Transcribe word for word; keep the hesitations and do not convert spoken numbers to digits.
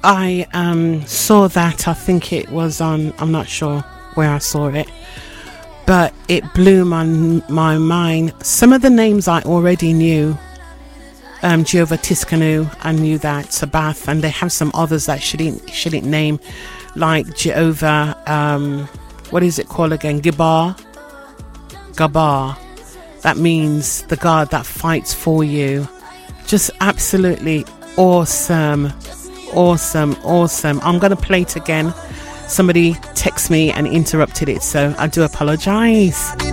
I um, saw that. I think it was on, I'm not sure where I saw it, but it blew my, my mind. Some of the names I already knew. Um, Jehovah Tiskanu, I knew that, Sabath, and they have some others that shouldn't shouldn't name, like Jehovah, um, what is it called again? Gibar, Gabar. That means the God that fights for you. Just absolutely awesome, awesome, awesome. I'm gonna play it again. Somebody texted me and interrupted it, so I do apologize.